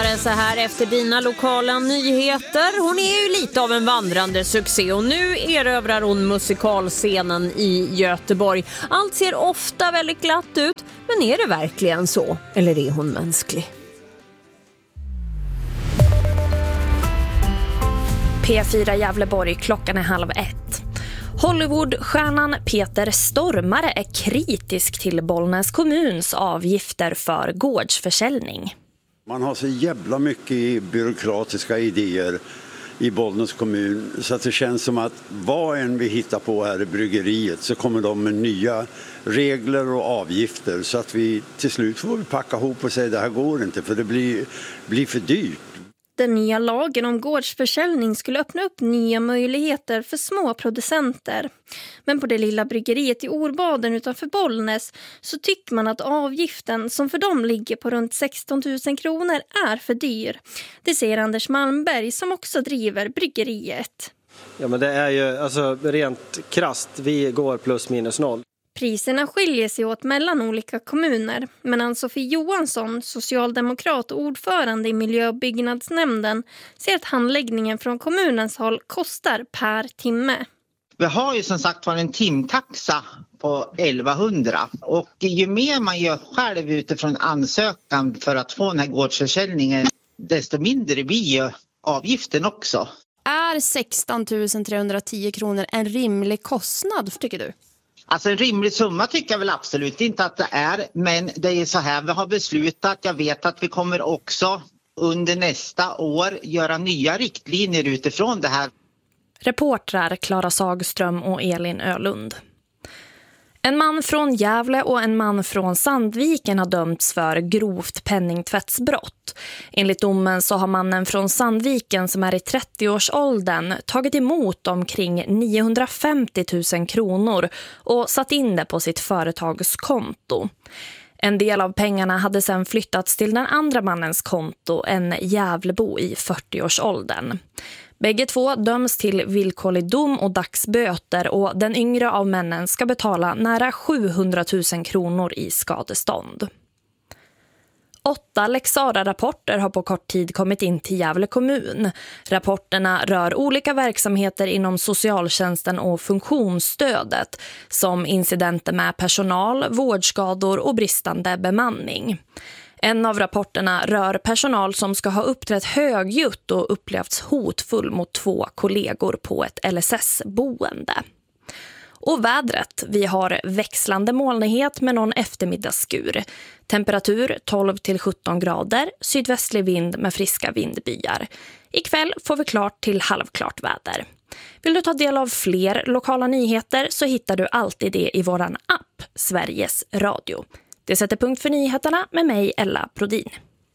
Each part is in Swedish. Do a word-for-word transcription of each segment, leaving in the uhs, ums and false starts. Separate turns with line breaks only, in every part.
vidare så här efter dina lokala nyheter. Hon är ju lite av en vandrande succé och nu erövrar hon musikalscenen i Göteborg. Allt ser ofta väldigt glatt ut, men är det verkligen så? Eller är hon mänsklig?
P fyra Gävleborg, klockan är halv ett. Hollywoodstjärnan Peter Stormare är kritisk till Bollnäs kommuns avgifter för gårdsförsäljning.
Man har så jävla mycket byråkratiska idéer i Bollnäs kommun så att det känns som att vad än vi hittar på här i bryggeriet så kommer de med nya regler och avgifter så att vi till slut får vi packa ihop och säga det här går inte för det blir, blir för dyrt.
Den nya lagen om gårdsförsäljning skulle öppna upp nya möjligheter för små producenter. Men på det lilla bryggeriet i Orbaden utanför Bollnäs så tycker man att avgiften som för dem ligger på runt sexton tusen kronor är för dyr. Det säger Anders Malmberg som också driver bryggeriet.
Ja, men det är ju alltså rent krasst, vi går plus minus noll.
Priserna skiljer sig åt mellan olika kommuner, men Ann-Sofie Johansson, socialdemokrat och ordförande i miljö- och byggnadsnämnden, ser att handläggningen från kommunens håll kostar per timme.
Vi har ju som sagt var en timtaxa på elvahundra och ju mer man gör själv utifrån ansökan för att få den här gårdsförsäljningen, desto mindre blir ju avgiften också.
Är sexton tusen trehundratio kronor en rimlig kostnad, tycker du?
Alltså en rimlig summa tycker jag väl absolut inte att det är, men det är så här vi har beslutat. Jag vet att vi kommer också under nästa år göra nya riktlinjer utifrån det här.
Reportrar Klara Sagström och Elin Ölund. En man från Gävle och en man från Sandviken har dömts för grovt penningtvättsbrott. Enligt domen så har mannen från Sandviken som är i trettioårsåldern tagit emot omkring niohundrafemtio tusen kronor och satt in det på sitt företagskonto. En del av pengarna hade sedan flyttats till den andra mannens konto, en Gävlebo i fyrtioårsåldern. Bägge två döms till villkorlig dom och dagsböter och den yngre av männen ska betala nära sjuhundratusen kronor i skadestånd. Åtta Lexara-rapporter har på kort tid kommit in till Gävle kommun. Rapporterna rör olika verksamheter inom socialtjänsten och funktionsstödet, som incidenter med personal, vårdskador och bristande bemanning. En av rapporterna rör personal som ska ha uppträtt högljutt och upplevts hotfull mot två kollegor på ett L S S-boende. Och vädret, vi har växlande molnighet med någon eftermiddagsskur. Temperatur tolv till sjutton grader, sydvästlig vind med friska vindbyar. Ikväll får vi klart till halvklart väder. Vill du ta del av fler lokala nyheter så hittar du alltid det i våran app, Sveriges Radio. Det sätter punkt för nyheterna med mig, Ella Brodin.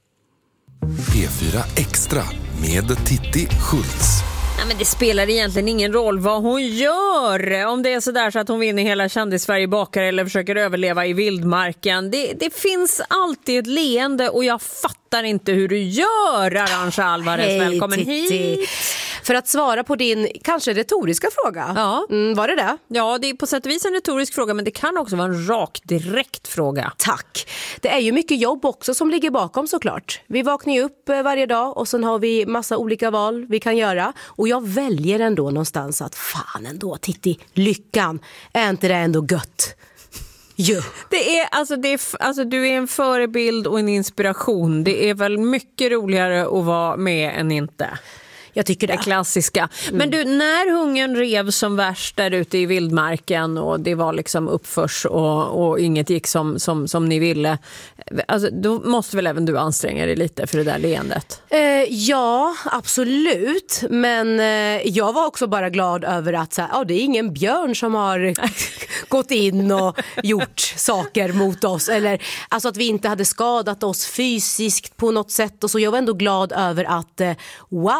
P fyra Extra med Titti Schultz.
Nej, men det spelar egentligen ingen roll vad hon gör. Om det är så där så att hon vinner hela Kändis-Sverige bakar eller försöker överleva i vildmarken. Det, det finns alltid ett leende och jag fattar inte hur du gör, Arantxa Alvarez.
Hej,
välkommen
Titti.
hit.
För att svara på din kanske retoriska fråga.
Ja.
Mm, var det det?
Ja, det är på sätt och vis en retorisk fråga, men det kan också vara en rak, direkt fråga.
Tack. Det är ju mycket jobb också som ligger bakom såklart. Vi vaknar ju upp varje dag och sen har vi massa olika val vi kan göra. Och jag väljer ändå någonstans att fan ändå, Titti, lyckan, är inte det ändå gött? Jo.
Det är, alltså, det är, alltså, du är en förebild och en inspiration. Det är väl mycket roligare att vara med än inte.
Jag tycker det.
Det klassiska. Mm. Men du, när hungern rev som värst där ute i vildmarken och det var liksom uppförs och, och inget gick som, som, som ni ville, alltså, då måste väl även du anstränga dig lite för det där leendet?
Eh, ja, absolut. Men eh, jag var också bara glad över att så här, ja, det är ingen björn som har gått in och gjort saker mot oss. Eller alltså att vi inte hade skadat oss fysiskt på något sätt. Och så jag var ändå glad över att eh, wow,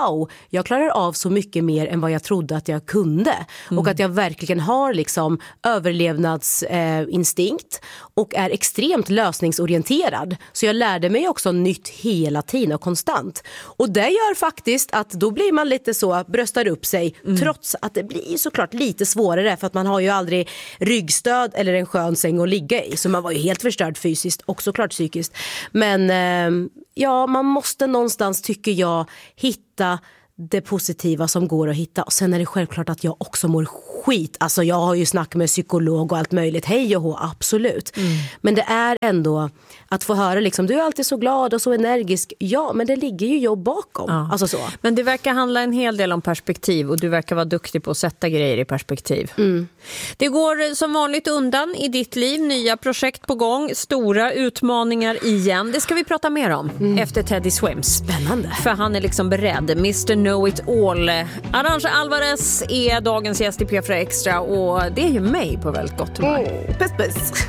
jag klarar av så mycket mer än vad jag trodde att jag kunde. Mm. Och att jag verkligen har liksom överlevnadsinstinkt eh, och är extremt lösningsorienterad. Så jag lärde mig också nytt hela tiden och konstant. Och det gör faktiskt att då blir man lite så, bröstar upp sig, mm. trots att det blir såklart lite svårare för att man har ju aldrig ryggstöd eller en skön säng att ligga i. Så man var ju helt förstörd fysiskt och såklart psykiskt. Men eh, ja, man måste någonstans, tycker jag, hitta det positiva som går att hitta. Och sen är det självklart att jag också mår skit. Alltså jag har ju snack med psykolog och allt möjligt. Hej och hå, absolut. Mm. Men det är ändå att få höra liksom, du är alltid så glad och så energisk. Ja, men det ligger ju jobb bakom. Ja. Alltså så.
Men det verkar handla en hel del om perspektiv och du verkar vara duktig på att sätta grejer i perspektiv. Mm. Det går som vanligt undan i ditt liv. Nya projekt på gång. Stora utmaningar igen. Det ska vi prata mer om mm. efter Teddy Swims.
Spännande.
För han är liksom beredd. mister Know It All. Arantxa Alvarez är dagens gäst i P fyra Extra och det är ju mig på väldigt gott humör.
Oh, puss puss.